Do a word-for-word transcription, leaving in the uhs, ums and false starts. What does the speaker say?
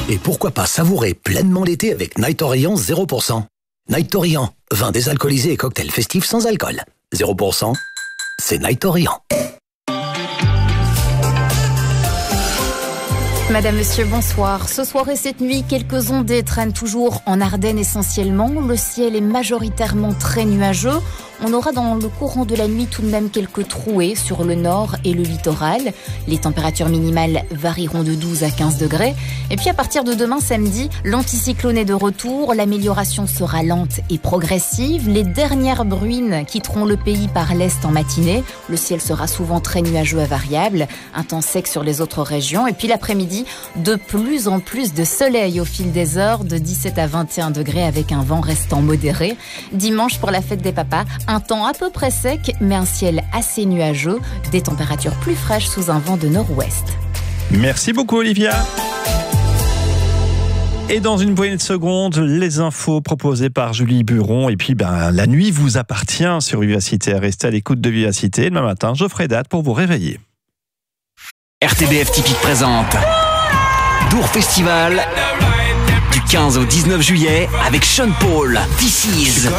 Et pourquoi pas savourer pleinement l'été avec Night Orient zéro pour cent. Night Orient, vin désalcoolisé et cocktail festif sans alcool. zéro pour cent, c'est Night Orient. Madame, Monsieur, bonsoir. Ce soir et cette nuit, quelques ondées traînent toujours en Ardennes essentiellement. Le ciel est majoritairement très nuageux. On aura dans le courant de la nuit tout de même quelques trouées sur le nord et le littoral. Les températures minimales varieront de douze à quinze degrés. Et puis à partir de demain samedi, l'anticyclone est de retour. L'amélioration sera lente et progressive. Les dernières bruines quitteront le pays par l'est en matinée. Le ciel sera souvent très nuageux à variable. Un temps sec sur les autres régions. Et puis l'après-midi, de plus en plus de soleil au fil des heures, de dix-sept à vingt et un degrés avec un vent restant modéré. Dimanche pour la fête des papas, un temps à peu près sec, mais un ciel assez nuageux, des températures plus fraîches sous un vent de nord-ouest. Merci beaucoup Olivia. Et dans une poignée de secondes, les infos proposées par Julie Buron. Et puis, ben, la nuit vous appartient sur Vivacité. Restez à l'écoute de Vivacité. Demain matin, je ferai date pour vous réveiller. R T B F Typique présente Dour Festival du quinze au dix-neuf juillet avec Sean Paul, This Is.